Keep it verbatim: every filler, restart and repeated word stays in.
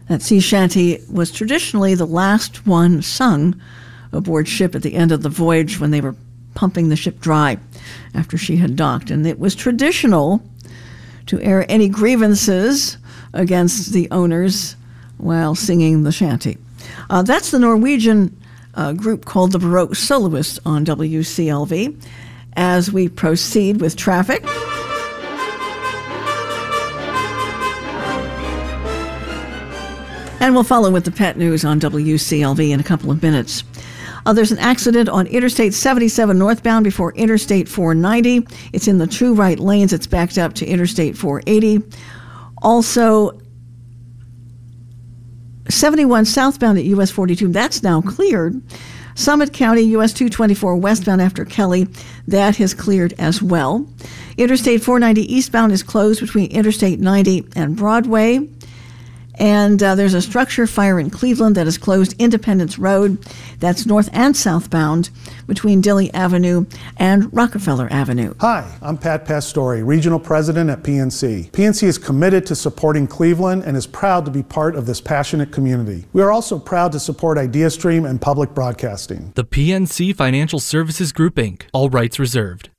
That sea shanty was traditionally the last one sung aboard ship at the end of the voyage when they were pumping the ship dry after she had docked. And it was traditional to air any grievances against the owners while singing the shanty. Uh, that's the Norwegian uh, group called the Baroque Soloists on W C L V. As we proceed with traffic, and we'll follow with the pet news on W C L V in a couple of minutes. Uh, there's an accident on Interstate seventy-seven northbound before Interstate four ninety. It's in the two right lanes. It's backed up to Interstate four eighty. Also, seventy-one southbound at U S forty-two, that's now cleared. Summit County, U S two twenty-four westbound after Kelly, that has cleared as well. Interstate four ninety eastbound is closed between Interstate ninety and Broadway. And uh, there's a structure fire in Cleveland that has closed Independence Road. That's north and southbound between Dilley Avenue and Rockefeller Avenue. Hi, I'm Pat Pastore, Regional President at P N C. P N C is committed to supporting Cleveland and is proud to be part of this passionate community. We are also proud to support IdeaStream and public broadcasting. The P N C Financial Services Group, Incorporated. All rights reserved.